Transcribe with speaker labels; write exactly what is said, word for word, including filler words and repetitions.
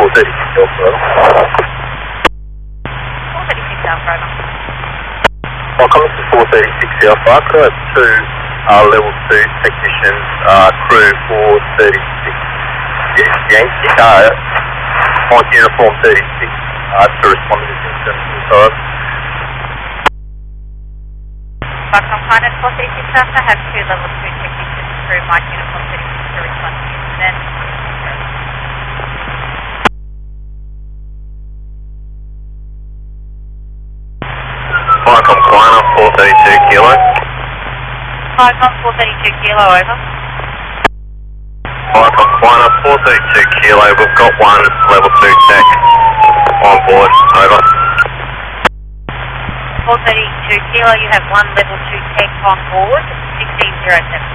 Speaker 1: four thirty-six Alpha.
Speaker 2: four thirty-six Alpha, over.
Speaker 1: Welcome to four thirty-six Alpha. Could I have two uh, level two technicians, uh, crew four thirty-six? Yes, Yankee, uh, on uniform thirty-six, uh, to respond to this incident. Sorry.
Speaker 2: Welcome, Pilot four thirty-six Alpha, have two level two technicians, crew Mike uniform thirty-six to respond to the incident.
Speaker 1: Welcome, Quina four thirty-two Kilo.
Speaker 2: Welcome, four thirty-two Kilo, over.
Speaker 1: Welcome, Quina four thirty-two Kilo. We've got one level two tech on board. Over.
Speaker 2: four thirty-two Kilo, you have one level two tech on board, sixteen zero seven.